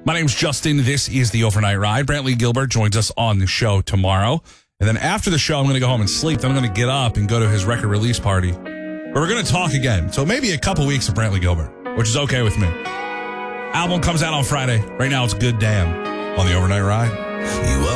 My name's Justin. This is the Overnight Ride. Brantley Gilbert joins us on the show tomorrow. And then after the show, I'm going to go home and sleep. Then I'm going to get up and go to his record release party, where we're going to talk again. So maybe a couple weeks of Brantley Gilbert, which is okay with me. Album comes out on Friday. Right now, it's Good Damn on the Overnight Ride.